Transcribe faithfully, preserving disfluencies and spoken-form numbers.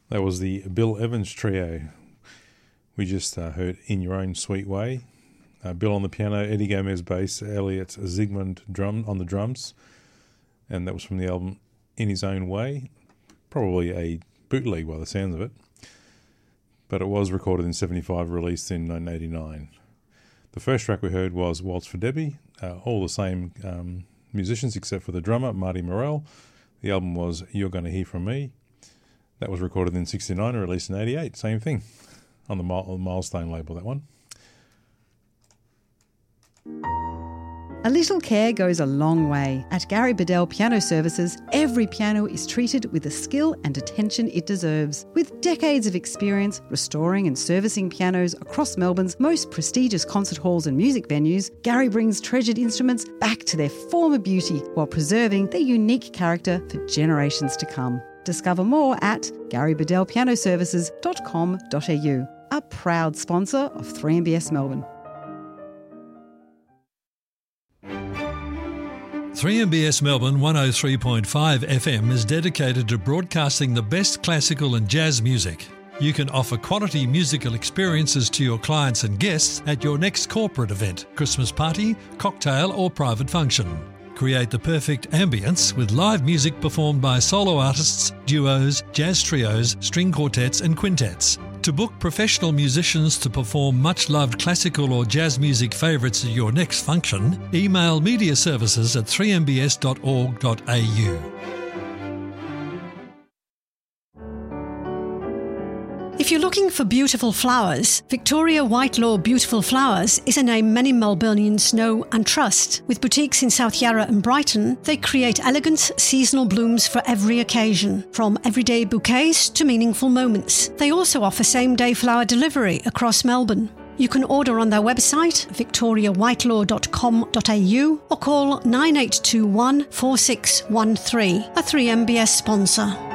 That was the Bill Evans Trio. We just uh, heard In Your Own Sweet Way. Uh, Bill on the piano, Eddie Gomez bass, Elliot Zygmunt drum on the drums. And that was from the album In His Own Way. Probably a bootleg by the sounds of it. But it was recorded in seventy-five, released in nineteen eighty-nine. The first track we heard was Waltz for Debbie, uh, all the same um, musicians except for the drummer, Marty Morell. The album was You're Gonna Hear From Me. That was recorded in sixty-nine and released in eighty-eight, same thing, on the Milestone label, that one. A little care goes a long way. At Gary Bedell Piano Services, every piano is treated with the skill and attention it deserves. With decades of experience restoring and servicing pianos across Melbourne's most prestigious concert halls and music venues, Gary brings treasured instruments back to their former beauty while preserving their unique character for generations to come. Discover more at gary bedell piano services dot com dot a u, a proud sponsor of three M B S Melbourne. three M B S Melbourne one oh three point five F M is dedicated to broadcasting the best classical and jazz music. You can offer quality musical experiences to your clients and guests at your next corporate event, Christmas party, cocktail or private function. Create the perfect ambience with live music performed by solo artists, duos, jazz trios, string quartets and quintets. To book professional musicians to perform much-loved classical or jazz music favourites at your next function, email media services at three m b s dot org dot a u. If you're looking for beautiful flowers, Victoria Whitelaw Beautiful Flowers is a name many Melburnians know and trust. With boutiques in South Yarra and Brighton, they create elegant seasonal blooms for every occasion, from everyday bouquets to meaningful moments. They also offer same-day flower delivery across Melbourne. You can order on their website, victoria whitelaw dot com dot a u, or call nine eight two one, four six one three, a three M B S sponsor.